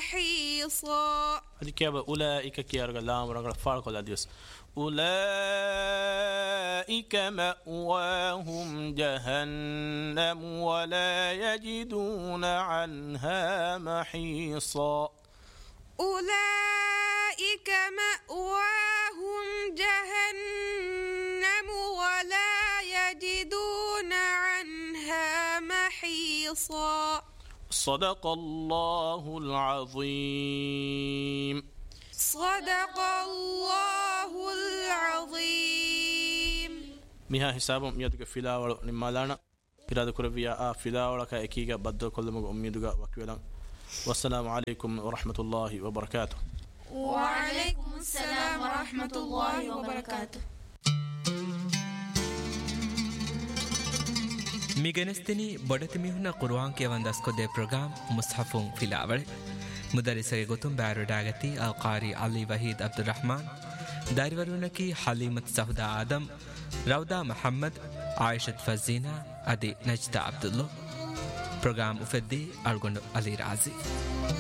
محيصا. هذه كيف أولئك كيارغ لام رغ فارق الأديس أولئك مأواهم جهنم ولا يجدون عنها محيصا. أولئك مأواهم جهنم ولا يجدون عنها محيصا. صدق الله العظيم. صدق الله العظيم. ميها حسابم يدك فيلاول نمالانا إرادة كربيا فيلاول كأكيجا بدل كل مج أميدك وكيلا. والسلام عليكم ورحمة الله وبركاته. وعليكم السلام ورحمة الله وبركاته. میگنستنی بڑت میهنا قرآن کے وندس کو دے پروگرام مصحفون فلاور مدرسه گتم باروداگتی القاری علی وحید عبدالرحمن دارورونکی حلیمت سهدا آدم رودا محمد عائشة فزینا ادی نجدہ عبدالله پروگرام افدی ارگن علی رازی.